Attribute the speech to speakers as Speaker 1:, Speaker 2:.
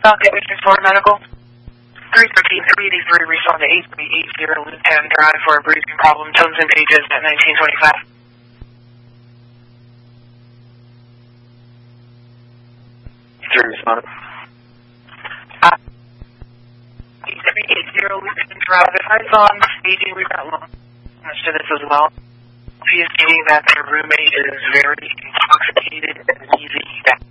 Speaker 1: Division 4 Medical. 313-383, respond to 8380 Luton Drive for a breathing problem. Tones and pages at 1925.
Speaker 2: Respond.
Speaker 1: 8380 Luton Drive. If I saw on the staging, we've got long much to this as well. He is stating that their roommate is very intoxicated and easy.